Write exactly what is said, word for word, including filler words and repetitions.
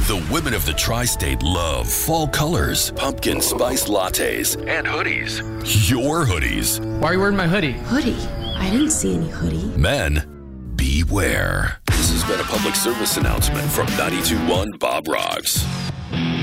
The women of the tri-state love fall colors, pumpkin spice lattes, and hoodies. Your hoodies. Why are you wearing my hoodie? Hoodie? I didn't see any hoodie. Men, beware. This has been a public service announcement from ninety-two point one Bob Rocks.